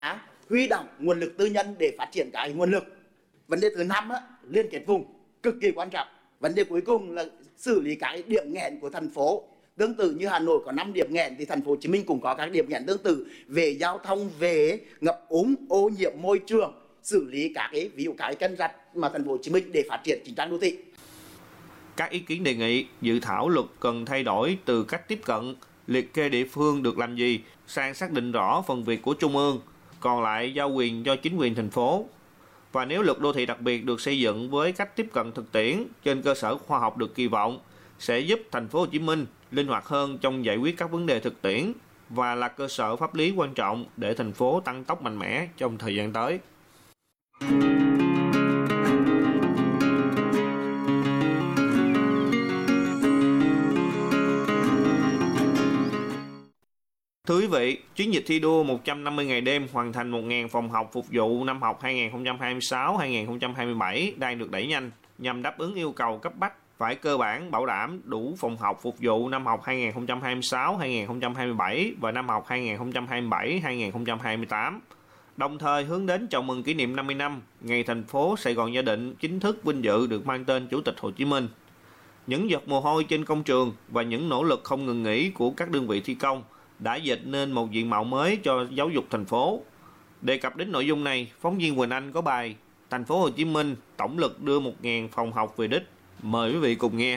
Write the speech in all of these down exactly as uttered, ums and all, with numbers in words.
huy động nguồn lực tư nhân để phát triển cái nguồn lực. Vấn đề thứ năm á, liên kết vùng cực kỳ quan trọng. Vấn đề cuối cùng là xử lý cái điểm nghẽn của thành phố. Tương tự như Hà Nội có năm điểm nghẽn thì thành phố Hồ Chí Minh cũng có các điểm nghẽn tương tự về giao thông, về ngập úng, ô nhiễm môi trường, xử lý các cái ví dụ cái kênh rạch mà thành phố Hồ Chí Minh để phát triển chỉnh trang đô thị. Các ý kiến đề nghị dự thảo luật cần thay đổi từ cách tiếp cận liệt kê địa phương được làm gì sang xác định rõ phần việc của trung ương, còn lại giao quyền cho chính quyền thành phố. Và nếu luật đô thị đặc biệt được xây dựng với cách tiếp cận thực tiễn trên cơ sở khoa học được kỳ vọng sẽ giúp thành phố Hồ Chí Minh linh hoạt hơn trong giải quyết các vấn đề thực tiễn và là cơ sở pháp lý quan trọng để thành phố tăng tốc mạnh mẽ trong thời gian tới. Thưa quý vị, chiến dịch thi đua một trăm năm mươi ngày đêm hoàn thành một nghìn phòng học phục vụ năm học hai nghìn không trăm hai mươi sáu hai nghìn không trăm hai mươi bảy đang được đẩy nhanh nhằm đáp ứng yêu cầu cấp bách phải cơ bản bảo đảm đủ phòng học phục vụ năm học hai nghìn không trăm hai mươi sáu hai nghìn không trăm hai mươi bảy và năm học hai nghìn không trăm hai mươi bảy hai nghìn không trăm hai mươi tám. Đồng thời hướng đến chào mừng kỷ niệm năm mươi năm ngày thành phố Sài Gòn Gia Định chính thức vinh dự được mang tên Chủ tịch Hồ Chí Minh. Những giọt mồ hôi trên công trường và những nỗ lực không ngừng nghỉ của các đơn vị thi công đã dệt nên một diện mạo mới cho giáo dục thành phố. Đề cập đến nội dung này, phóng viên Quỳnh Anh có bài Thành phố Hồ Chí Minh tổng lực đưa một nghìn phòng học về đích. Mời quý vị cùng nghe.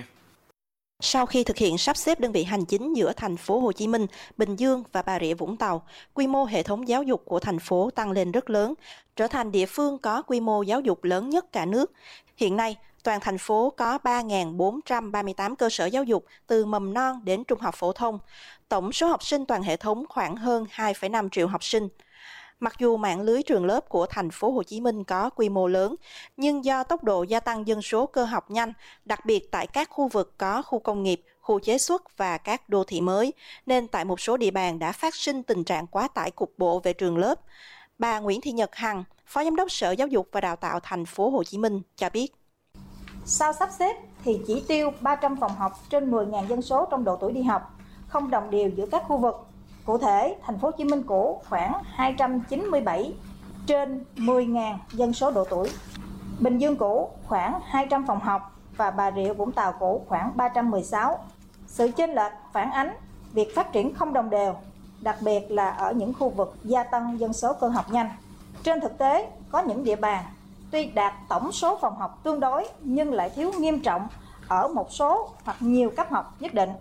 Sau khi thực hiện sắp xếp đơn vị hành chính giữa thành phố Hồ Chí Minh, Bình Dương và Bà Rịa Vũng Tàu, quy mô hệ thống giáo dục của thành phố tăng lên rất lớn, trở thành địa phương có quy mô giáo dục lớn nhất cả nước. Hiện nay, toàn thành phố có ba nghìn bốn trăm ba mươi tám cơ sở giáo dục từ mầm non đến trung học phổ thông. Tổng số học sinh toàn hệ thống khoảng hơn hai phẩy năm triệu học sinh. Mặc dù mạng lưới trường lớp của thành phố Hồ Chí Minh có quy mô lớn, nhưng do tốc độ gia tăng dân số cơ học nhanh, đặc biệt tại các khu vực có khu công nghiệp, khu chế xuất và các đô thị mới, nên tại một số địa bàn đã phát sinh tình trạng quá tải cục bộ về trường lớp. Bà Nguyễn Thị Nhật Hằng, Phó Giám đốc Sở Giáo dục và Đào tạo thành phố Hồ Chí Minh cho biết. Sau sắp xếp thì chỉ tiêu ba trăm phòng học trên mười nghìn dân số trong độ tuổi đi học, không đồng đều giữa các khu vực. Cụ thể, thành phố Hồ Chí Minh cũ khoảng hai trăm chín mươi bảy trên mười nghìn dân số độ tuổi. Bình Dương cũ khoảng hai trăm phòng học và Bà Rịa Vũng Tàu cũ khoảng ba trăm mười sáu. Sự chênh lệch phản ánh việc phát triển không đồng đều, đặc biệt là ở những khu vực gia tăng dân số cơ học nhanh. Trên thực tế, có những địa bàn tuy đạt tổng số phòng học tương đối nhưng lại thiếu nghiêm trọng ở một số hoặc nhiều cấp học nhất định.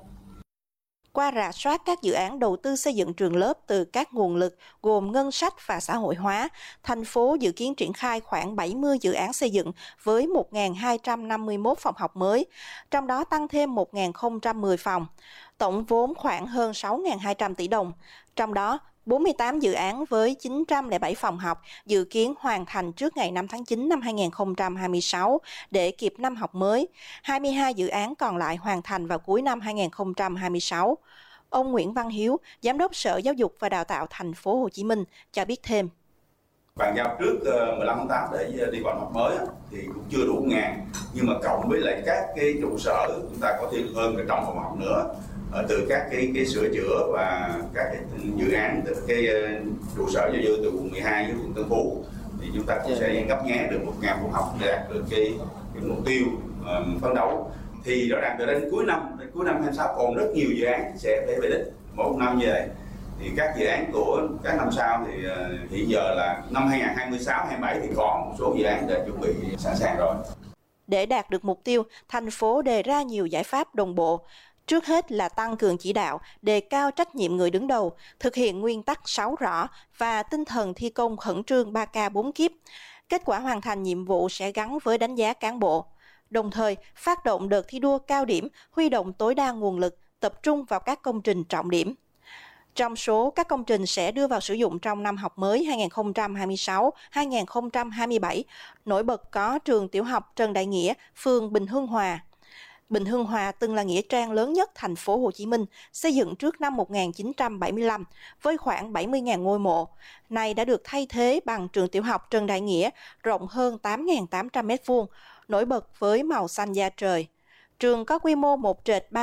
Qua rà soát các dự án đầu tư xây dựng trường lớp từ các nguồn lực gồm ngân sách và xã hội hóa, thành phố dự kiến triển khai khoảng bảy mươi dự án xây dựng với một nghìn hai trăm năm mươi mốt phòng học mới, trong đó tăng thêm một nghìn không trăm mười phòng. Tổng vốn khoảng hơn sáu nghìn hai trăm tỷ đồng, trong đó bốn mươi tám dự án với chín trăm lẻ bảy phòng học dự kiến hoàn thành trước ngày năm tháng chín năm hai nghìn không trăm hai mươi sáu để kịp năm học mới. hai mươi hai dự án còn lại hoàn thành vào cuối năm hai nghìn không trăm hai mươi sáu. Ông Nguyễn Văn Hiếu, Giám đốc Sở Giáo dục và Đào tạo thành phố Hồ Chí Minh cho biết thêm. Bàn giao trước mười lăm tháng tám để đi vào học mới thì cũng chưa đủ ngàn, nhưng mà cộng với lại các cái trụ sở chúng ta có thêm hơn cả trăm phòng học nữa. Từ các cái, cái sửa chữa và các cái dự án từ cái trụ sở như từ quận mười hai với quận Tân Phú thì chúng ta cũng sẽ gấp nhé được một nghìn phòng học để đạt được cái, cái mục tiêu um, phấn đấu. Thì rõ ràng từ đến cuối năm, đến cuối năm hai mươi sáu còn rất nhiều dự án sẽ phải về đích mỗi năm như vậy. Thì các dự án của các năm sau thì uh, hiện giờ là năm hai nghìn không trăm hai mươi sáu hai mươi bảy thì còn một số dự án đã chuẩn bị sẵn sàng rồi. Để đạt được mục tiêu, thành phố đề ra nhiều giải pháp đồng bộ. Trước hết là tăng cường chỉ đạo, đề cao trách nhiệm người đứng đầu, thực hiện nguyên tắc sáu rõ và tinh thần thi công khẩn trương ba K bốn kiếp. Kết quả hoàn thành nhiệm vụ sẽ gắn với đánh giá cán bộ. Đồng thời, phát động đợt thi đua cao điểm, huy động tối đa nguồn lực, tập trung vào các công trình trọng điểm. Trong số các công trình sẽ đưa vào sử dụng trong năm học mới hai nghìn không trăm hai mươi sáu hai nghìn không trăm hai mươi bảy, nổi bật có trường tiểu học Trần Đại Nghĩa, phường Bình Hưng Hòa. Bình Hưng Hòa từng là nghĩa trang lớn nhất thành phố Hồ Chí Minh, xây dựng trước năm một nghìn chín trăm bảy mươi lăm với khoảng bảy mươi nghìn ngôi mộ. Nay đã được thay thế bằng trường tiểu học Trần Đại Nghĩa, rộng hơn tám nghìn tám trăm mét vuông, nổi bật với màu xanh da trời. Trường có quy mô một trệt ba lầu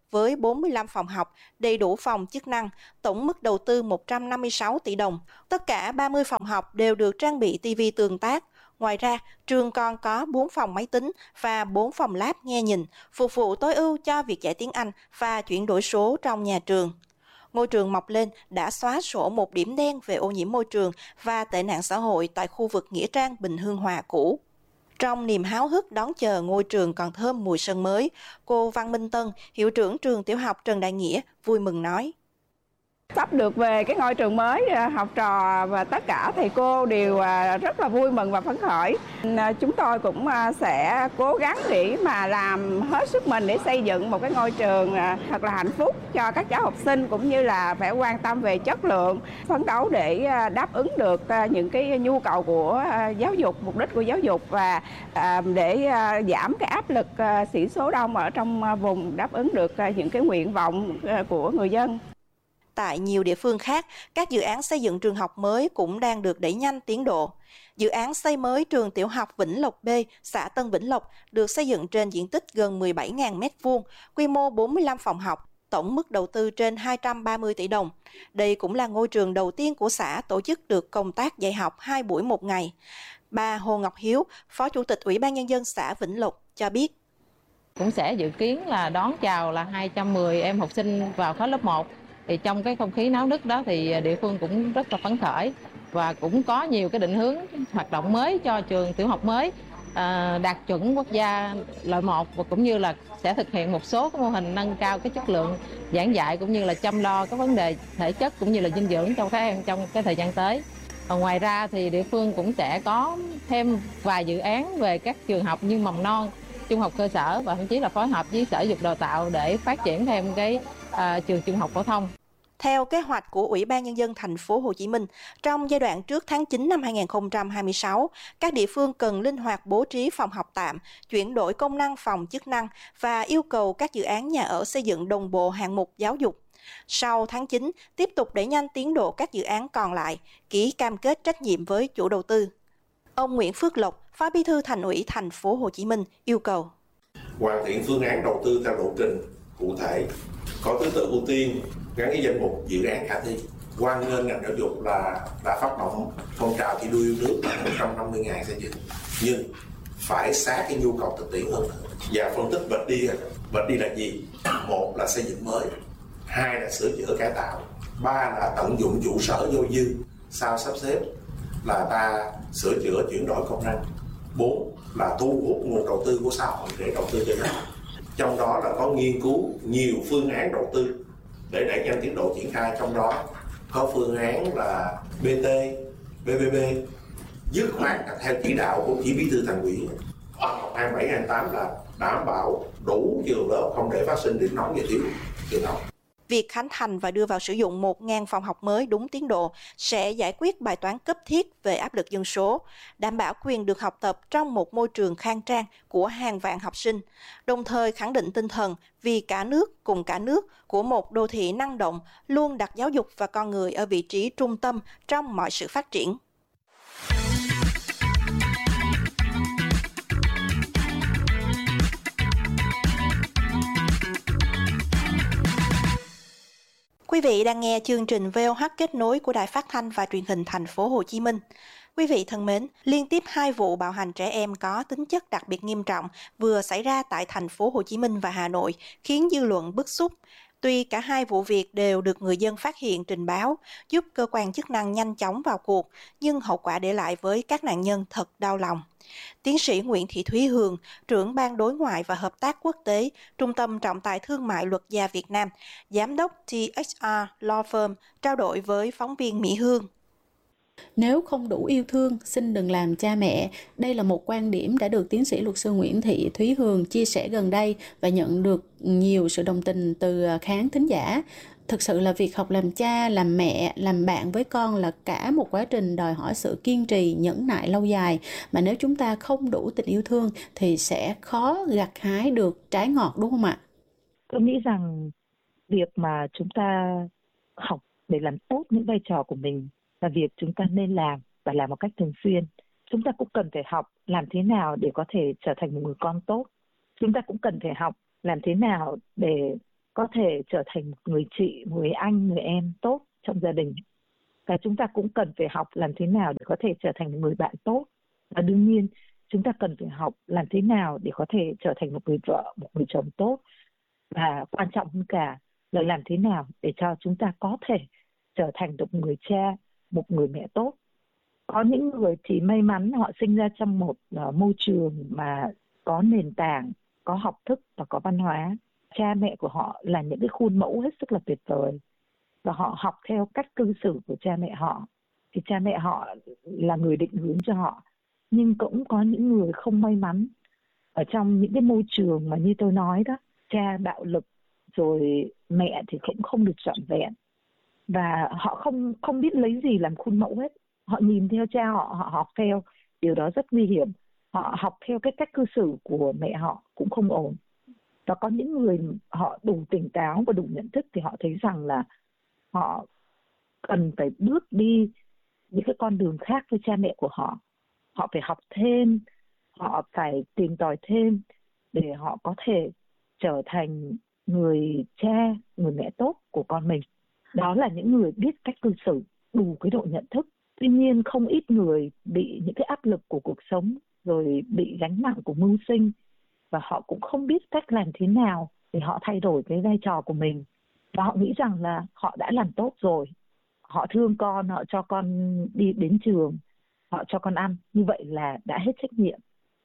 với bốn mươi lăm phòng học, đầy đủ phòng chức năng, tổng mức đầu tư một trăm năm mươi sáu tỷ đồng. Tất cả ba mươi phòng học đều được trang bị ti vi tương tác. Ngoài ra, trường còn có bốn phòng máy tính và bốn phòng lab nghe nhìn, phục vụ tối ưu cho việc dạy tiếng Anh và chuyển đổi số trong nhà trường. Ngôi trường mọc lên đã xóa sổ một điểm đen về ô nhiễm môi trường và tệ nạn xã hội tại khu vực Nghĩa Trang Bình Hương Hòa cũ. Trong niềm háo hức đón chờ ngôi trường còn thơm mùi sân mới, cô Văn Minh Tân, hiệu trưởng trường tiểu học Trần Đại Nghĩa, vui mừng nói. Sắp được về cái ngôi trường mới, học trò và tất cả thầy cô đều rất là vui mừng và phấn khởi. Chúng tôi cũng sẽ cố gắng để mà làm hết sức mình để xây dựng một cái ngôi trường thật là hạnh phúc cho các cháu học sinh, cũng như là phải quan tâm về chất lượng, phấn đấu để đáp ứng được những cái nhu cầu của giáo dục, mục đích của giáo dục và để giảm cái áp lực sĩ số đông ở trong vùng, đáp ứng được những cái nguyện vọng của người dân. Tại nhiều địa phương khác, các dự án xây dựng trường học mới cũng đang được đẩy nhanh tiến độ. Dự án xây mới trường tiểu học Vĩnh Lộc B, xã Tân Vĩnh Lộc, được xây dựng trên diện tích gần mười bảy nghìn mét vuông, quy mô bốn mươi lăm phòng học, tổng mức đầu tư trên hai trăm ba mươi tỷ đồng. Đây cũng là ngôi trường đầu tiên của xã tổ chức được công tác dạy học hai buổi một ngày. Bà Hồ Ngọc Hiếu, Phó Chủ tịch Ủy ban Nhân dân xã Vĩnh Lộc cho biết. Cũng sẽ dự kiến là đón chào là hai trăm mười em học sinh vào khối lớp một. Thì trong cái không khí náo nức đó thì địa phương cũng rất là phấn khởi và cũng có nhiều cái định hướng hoạt động mới cho trường tiểu học mới à, đạt chuẩn quốc gia loại một, và cũng như là sẽ thực hiện một số cái mô hình nâng cao cái chất lượng giảng dạy cũng như là chăm lo các vấn đề thể chất cũng như là dinh dưỡng cho các em trong cái thời gian tới. Và ngoài ra thì địa phương cũng sẽ có thêm vài dự án về các trường học như mầm non, trung học cơ sở và thậm chí là phối hợp với Sở Giáo dục Đào tạo để phát triển thêm cái à, trường trung học phổ thông. Theo kế hoạch của Ủy ban Nhân dân thành phố Hồ Chí Minh, trong giai đoạn trước tháng chín năm hai nghìn không trăm hai mươi sáu, các địa phương cần linh hoạt bố trí phòng học tạm, chuyển đổi công năng phòng chức năng và yêu cầu các dự án nhà ở xây dựng đồng bộ hạng mục giáo dục. Sau tháng chín, tiếp tục đẩy nhanh tiến độ các dự án còn lại, ký cam kết trách nhiệm với chủ đầu tư. Ông Nguyễn Phước Lộc, Phó Bí thư Thành ủy thành phố Hồ Chí Minh yêu cầu hoàn thiện phương án đầu tư theo lộ trình cụ thể, có thứ tự ưu tiên, gắn cái danh mục dự án khả thi. Hoan nghênh ngành giáo dục là đã phát động phong trào thi đua yêu nước một trăm năm mươi nghìn xây dựng, nhưng phải sát cái nhu cầu thực tiễn hơn nữa. Và phân tích vạch đi, vạch đi là gì? Một là xây dựng mới, hai là sửa chữa cải tạo, ba là tận dụng trụ sở vô dư sau sắp xếp là ta sửa chữa chuyển đổi công năng, bốn là thu hút nguồn đầu tư của xã hội để đầu tư cho giáo dục. Trong đó là có nghiên cứu nhiều phương án đầu tư để đẩy nhanh tiến độ triển khai, trong đó có phương án là bê tê, bê bê bê, dứt khoát theo chỉ đạo của chỉ bí thư Thành ủy hai mươi bảy hai mươi tám là đảm bảo đủ trường lớp, không để phát sinh điểm nóng về thiếu trường học. Việc khánh thành và đưa vào sử dụng một nghìn phòng học mới đúng tiến độ sẽ giải quyết bài toán cấp thiết về áp lực dân số, đảm bảo quyền được học tập trong một môi trường khang trang của hàng vạn học sinh, đồng thời khẳng định tinh thần vì cả nước cùng cả nước của một đô thị năng động luôn đặt giáo dục và con người ở vị trí trung tâm trong mọi sự phát triển. Quý vị đang nghe chương trình vê o hát kết nối của Đài Phát thanh và Truyền hình Thành phố Hồ Chí Minh. Quý vị thân mến, liên tiếp hai vụ bạo hành trẻ em có tính chất đặc biệt nghiêm trọng vừa xảy ra tại Thành phố Hồ Chí Minh và Hà Nội, khiến dư luận bức xúc. Tuy cả hai vụ việc đều được người dân phát hiện trình báo, giúp cơ quan chức năng nhanh chóng vào cuộc, nhưng hậu quả để lại với các nạn nhân thật đau lòng. Tiến sĩ Nguyễn Thị Thúy Hường, trưởng Ban Đối ngoại và Hợp tác Quốc tế, Trung tâm Trọng tài Thương mại Luật gia Việt Nam, Giám đốc tê hát rờ Law Firm, trao đổi với phóng viên Mỹ Hương. Nếu không đủ yêu thương, xin đừng làm cha mẹ. Đây là một quan điểm đã được tiến sĩ luật sư Nguyễn Thị Thúy Hường chia sẻ gần đây và nhận được nhiều sự đồng tình từ khán thính giả. Thực sự là việc học làm cha, làm mẹ, làm bạn với con là cả một quá trình đòi hỏi sự kiên trì, nhẫn nại lâu dài. Mà nếu chúng ta không đủ tình yêu thương thì sẽ khó gặt hái được trái ngọt, đúng không ạ? Tôi nghĩ rằng việc mà chúng ta học để làm tốt những vai trò của mình là việc chúng ta nên làm và làm một cách thường xuyên. Chúng ta cũng cần phải học làm thế nào để có thể trở thành một người con tốt. Chúng ta cũng cần phải học làm thế nào để có thể trở thành một người chị, người anh, người em tốt trong gia đình. Và chúng ta cũng cần phải học làm thế nào để có thể trở thành một người bạn tốt. Và đương nhiên chúng ta cần phải học làm thế nào để có thể trở thành một người vợ, một người chồng tốt. Và quan trọng hơn cả là làm thế nào để cho chúng ta có thể trở thành được một người cha, một người mẹ tốt. Có những người chỉ may mắn họ sinh ra trong một uh, môi trường mà có nền tảng, có học thức và có văn hóa. Cha mẹ của họ là những cái khuôn mẫu hết sức là tuyệt vời. Và họ học theo cách cư xử của cha mẹ họ. Thì cha mẹ họ là người định hướng cho họ. Nhưng cũng có những người không may mắn ở trong những cái môi trường mà như tôi nói đó. Cha bạo lực, rồi mẹ thì cũng không được trọn vẹn. Và họ không, không biết lấy gì làm khuôn mẫu hết. Họ nhìn theo cha họ, họ học theo. Điều đó rất nguy hiểm. Họ học theo cái cách cư xử của mẹ họ cũng không ổn. Và có những người họ đủ tỉnh táo và đủ nhận thức thì họ thấy rằng là họ cần phải bước đi những cái con đường khác với cha mẹ của họ. Họ phải học thêm, họ phải tìm tòi thêm để họ có thể trở thành người cha, người mẹ tốt của con mình. Đó là những người biết cách cư xử, đủ cái độ nhận thức. Tuy nhiên không ít người bị những cái áp lực của cuộc sống, rồi bị gánh nặng của mưu sinh, và họ cũng không biết cách làm thế nào để họ thay đổi cái vai trò của mình. Và họ nghĩ rằng là họ đã làm tốt rồi. Họ thương con, họ cho con đi đến trường, họ cho con ăn. Như vậy là đã hết trách nhiệm.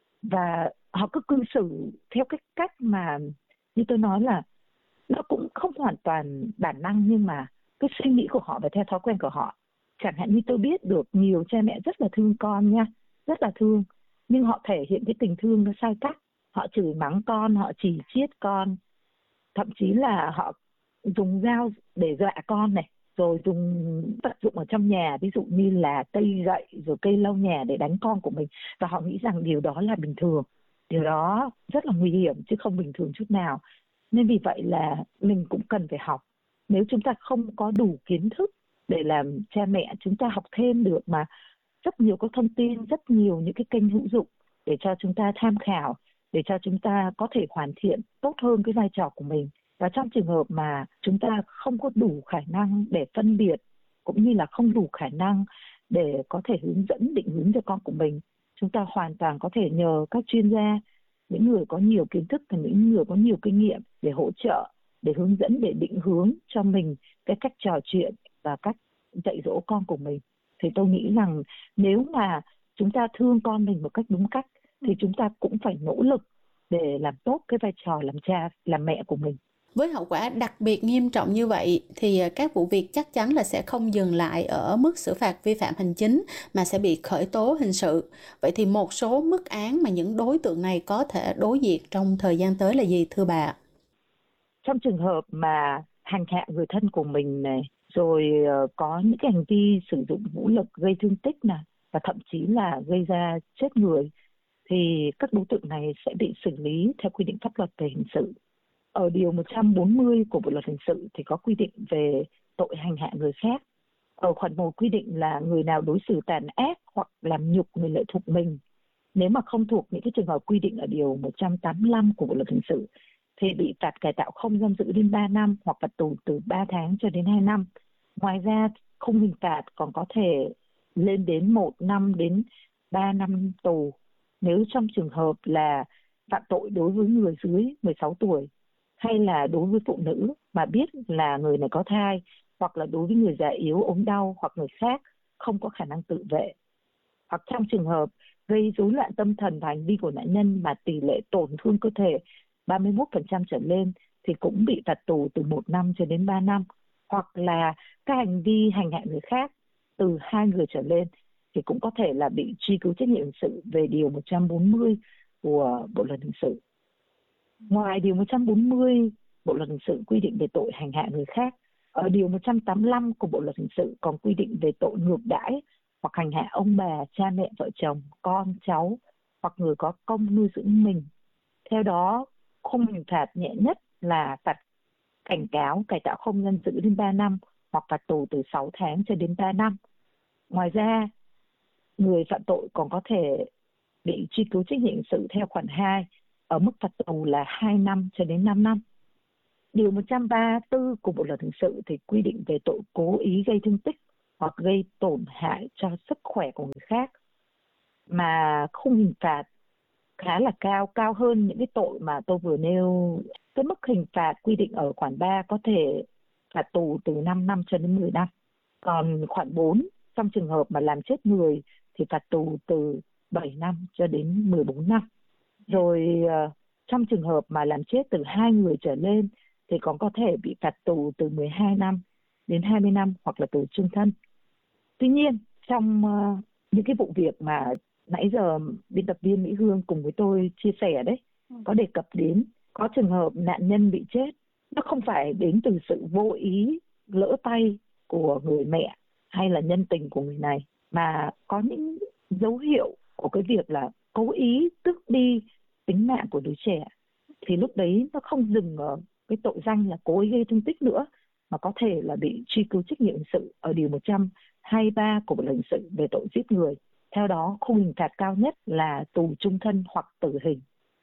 Và họ cứ cư xử theo cái cách mà, như tôi nói là, nó cũng không hoàn toàn bản năng, nhưng mà cái suy nghĩ của họ và theo thói quen của họ. Chẳng hạn như tôi biết được nhiều cha mẹ rất là thương con nha, rất là thương. Nhưng họ thể hiện cái tình thương nó sai cách. Họ chửi mắng con, họ chỉ chiết con. Thậm chí là họ dùng dao để dọa con này. Rồi dùng vật dụng ở trong nhà, ví dụ như là cây gậy, rồi cây lau nhà để đánh con của mình. Và họ nghĩ rằng điều đó là bình thường. Điều đó rất là nguy hiểm chứ không bình thường chút nào. Nên vì vậy là mình cũng cần phải học. Nếu chúng ta không có đủ kiến thức để làm cha mẹ, chúng ta học thêm được mà. Rất nhiều các thông tin, rất nhiều những cái kênh hữu dụng để cho chúng ta tham khảo, để cho chúng ta có thể hoàn thiện tốt hơn cái vai trò của mình. Và trong trường hợp mà chúng ta không có đủ khả năng để phân biệt, cũng như là không đủ khả năng để có thể hướng dẫn, định hướng cho con của mình, chúng ta hoàn toàn có thể nhờ các chuyên gia, những người có nhiều kiến thức và những người có nhiều kinh nghiệm để hỗ trợ, để hướng dẫn, để định hướng cho mình cái cách trò chuyện và cách dạy dỗ con của mình. Thì tôi nghĩ rằng nếu mà chúng ta thương con mình một cách đúng cách thì chúng ta cũng phải nỗ lực để làm tốt cái vai trò làm cha, làm mẹ của mình. Với hậu quả đặc biệt nghiêm trọng như vậy thì các vụ việc chắc chắn là sẽ không dừng lại ở mức xử phạt vi phạm hành chính mà sẽ bị khởi tố hình sự. Vậy thì một số mức án mà những đối tượng này có thể đối diện trong thời gian tới là gì thưa bà? Trong trường hợp mà hành hạ người thân của mình này, rồi có những cái hành vi sử dụng vũ lực gây thương tích này, và thậm chí là gây ra chết người, thì các đối tượng này sẽ bị xử lý theo quy định pháp luật về hình sự. Ở điều một trăm bốn mươi của Bộ luật hình sự thì có quy định về tội hành hạ người khác. Ở khoản một quy định là người nào đối xử tàn ác hoặc làm nhục người lệ thuộc mình. Nếu mà không thuộc những cái trường hợp quy định ở điều một trăm tám mươi lăm của Bộ luật hình sự thì bị phạt cải tạo không giam giữ đến ba năm hoặc phạt tù từ ba tháng cho đến hai năm. Ngoài ra, khung hình phạt còn có thể lên đến một năm đến ba năm tù nếu trong trường hợp là phạm tội đối với người dưới mười sáu tuổi, hay là đối với phụ nữ mà biết là người này có thai, hoặc là đối với người già yếu, ốm đau hoặc người khác không có khả năng tự vệ. Hoặc trong trường hợp gây rối loạn tâm thần và hành vi của nạn nhân mà tỷ lệ tổn thương cơ thể ba mươi mốt phần trăm trở lên thì cũng bị phạt tù từ một năm cho đến ba năm. Hoặc là các hành vi hành hạ người khác từ hai người trở lên thì cũng có thể là bị truy cứu trách nhiệm hình sự về điều một trăm bốn mươi của Bộ luật hình sự. Ngoài điều một trăm bốn mươi Bộ luật hình sự quy định về tội hành hạ người khác, ở điều một trăm tám mươi lăm của Bộ luật hình sự còn quy định về tội ngược đãi hoặc hành hạ ông bà, cha mẹ, vợ chồng, con, cháu hoặc người có công nuôi dưỡng mình. Theo đó, khung hình phạt nhẹ nhất là phạt cảnh cáo, cải tạo không giam giữ đến ba năm hoặc phạt tù từ sáu tháng cho đến ba năm. Ngoài ra, người phạm tội còn có thể bị truy cứu trách nhiệm hình sự theo khoản hai ở mức phạt tù là hai năm cho đến năm năm. Điều một trăm ba mươi tư của Bộ luật hình sự thì quy định về tội cố ý gây thương tích hoặc gây tổn hại cho sức khỏe của người khác, mà khung hình phạt khá là cao, cao hơn những cái tội mà tôi vừa nêu. Cái mức hình phạt quy định ở khoản ba có thể phạt tù từ năm năm cho đến mười năm. Còn khoản bốn, trong trường hợp mà làm chết người thì phạt tù từ bảy năm cho đến mười bốn năm. Rồi trong trường hợp mà làm chết từ hai người trở lên thì còn có thể bị phạt tù từ mười hai năm đến hai mươi năm hoặc là tù chung thân. Tuy nhiên, trong uh, những cái vụ việc mà nãy giờ biên tập viên Mỹ Hương cùng với tôi chia sẻ đấy, có đề cập đến có trường hợp nạn nhân bị chết, nó không phải đến từ sự vô ý, lỡ tay của người mẹ hay là nhân tình của người này, mà có những dấu hiệu của cái việc là cố ý tước đi tính mạng của đứa trẻ. Thì lúc đấy nó không dừng ở cái tội danh là cố ý gây thương tích nữa, mà có thể là bị truy cứu trách nhiệm hình sự ở điều một trăm hai mươi ba của Bộ luật hình sự về tội giết người. Theo đó, khung hình phạt cao nhất là tù chung thân hoặc tử hình.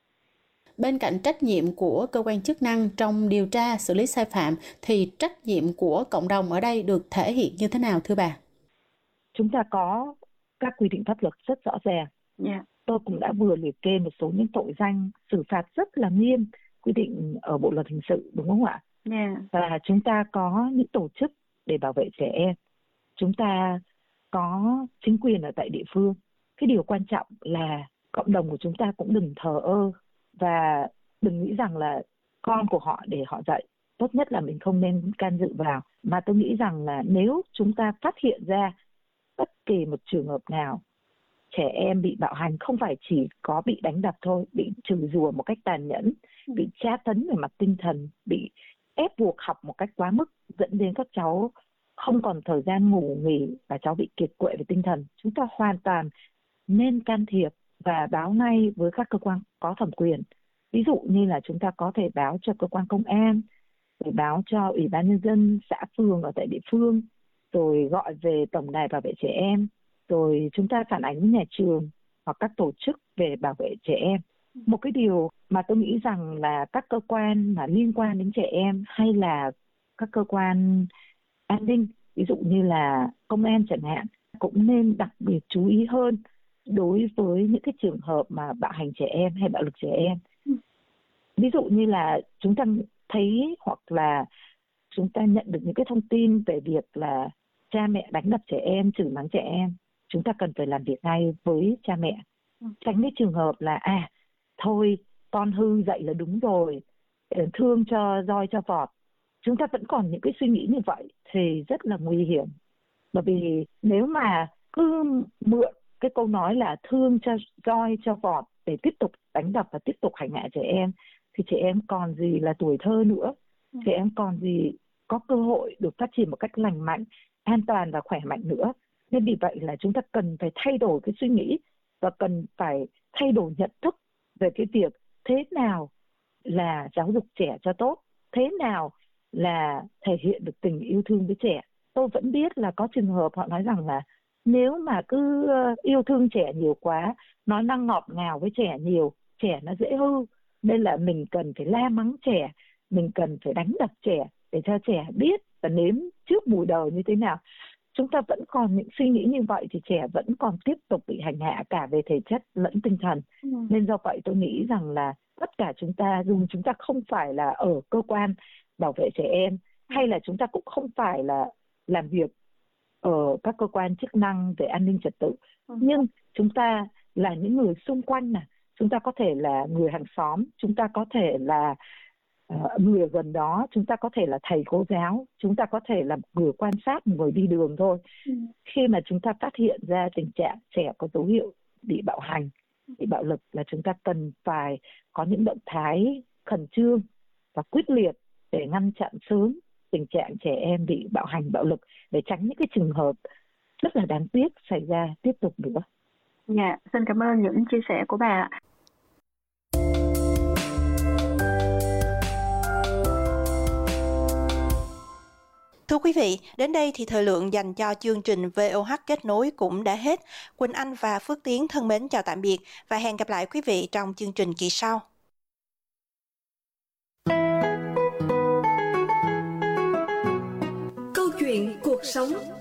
Bên cạnh trách nhiệm của cơ quan chức năng trong điều tra xử lý sai phạm thì trách nhiệm của cộng đồng ở đây được thể hiện như thế nào thưa bà? Chúng ta có các quy định pháp luật rất rõ ràng. Yeah. Tôi cũng đã vừa liệt kê một số những tội danh xử phạt rất là nghiêm quy định ở Bộ luật hình sự, đúng không ạ? Yeah. Và chúng ta có những tổ chức để bảo vệ trẻ em. Chúng ta có chính quyền ở tại địa phương. Cái điều quan trọng là cộng đồng của chúng ta cũng đừng thờ ơ và đừng nghĩ rằng là con của họ để họ dạy. Tốt nhất là mình không nên can dự vào. Mà tôi nghĩ rằng là nếu chúng ta phát hiện ra bất kỳ một trường hợp nào trẻ em bị bạo hành, không phải chỉ có bị đánh đập thôi, bị chửi rủa một cách tàn nhẫn, bị tra tấn về mặt tinh thần, bị ép buộc học một cách quá mức, dẫn đến các cháu không còn thời gian ngủ nghỉ và cháu bị kiệt quệ về tinh thần, chúng ta hoàn toàn nên can thiệp và báo ngay với các cơ quan có thẩm quyền. Ví dụ như là chúng ta có thể báo cho cơ quan công an, rồi báo cho Ủy ban Nhân dân xã phường ở tại địa phương, rồi gọi về Tổng đài bảo vệ trẻ em, rồi chúng ta phản ánh với nhà trường hoặc các tổ chức về bảo vệ trẻ em. Một cái điều mà tôi nghĩ rằng là các cơ quan mà liên quan đến trẻ em hay là các cơ quan an ninh, ví dụ như là công an chẳng hạn, cũng nên đặc biệt chú ý hơn đối với những cái trường hợp mà bạo hành trẻ em hay bạo lực trẻ em. Ví dụ như là chúng ta thấy hoặc là chúng ta nhận được những cái thông tin về việc là cha mẹ đánh đập trẻ em, chửi mắng trẻ em, chúng ta cần phải làm việc ngay với cha mẹ. Tránh cái trường hợp là à thôi con hư dậy là đúng rồi, thương cho roi cho vọt. Chúng ta vẫn còn những cái suy nghĩ như vậy thì rất là nguy hiểm. Bởi vì nếu mà cứ mượn cái câu nói là thương cho roi cho vọt để tiếp tục đánh đập và tiếp tục hành hạ trẻ em, thì trẻ em còn gì là tuổi thơ nữa. Trẻ em còn gì có cơ hội được phát triển một cách lành mạnh, an toàn và khỏe mạnh nữa. Nên vì vậy là chúng ta cần phải thay đổi cái suy nghĩ và cần phải thay đổi nhận thức về cái việc thế nào là giáo dục trẻ cho tốt, thế nào là thể hiện được tình yêu thương với trẻ. Tôi vẫn biết là có trường hợp họ nói rằng là nếu mà cứ yêu thương trẻ nhiều quá, nói năng ngọt ngào với trẻ nhiều, trẻ nó dễ hư. Nên là mình cần phải la mắng trẻ, mình cần phải đánh đập trẻ để cho trẻ biết và nếm trước mùi đời như thế nào. Chúng ta vẫn còn những suy nghĩ như vậy thì trẻ vẫn còn tiếp tục bị hành hạ cả về thể chất lẫn tinh thần. Ừ. Nên do vậy tôi nghĩ rằng là tất cả chúng ta, dù chúng ta không phải là ở cơ quan bảo vệ trẻ em hay là chúng ta cũng không phải là làm việc ở các cơ quan chức năng về an ninh trật tự, ừ. nhưng chúng ta là những người xung quanh này, chúng ta có thể là người hàng xóm, chúng ta có thể là uh, người gần đó, chúng ta có thể là thầy cô giáo, chúng ta có thể là người quan sát, người đi đường thôi. Ừ. Khi mà chúng ta phát hiện ra tình trạng trẻ có dấu hiệu bị bạo hành, bị bạo lực là chúng ta cần phải có những động thái khẩn trương và quyết liệt để ngăn chặn sớm tình trạng trẻ em bị bạo hành, bạo lực, để tránh những cái trường hợp rất là đáng tiếc xảy ra tiếp tục nữa. Dạ, xin cảm ơn những chia sẻ của bà. Thưa quý vị, đến đây thì thời lượng dành cho chương trình vê o hát kết nối cũng đã hết. Quỳnh Anh và Phước Tiến thân mến chào tạm biệt và hẹn gặp lại quý vị trong chương trình kỳ sau. cuộc sống.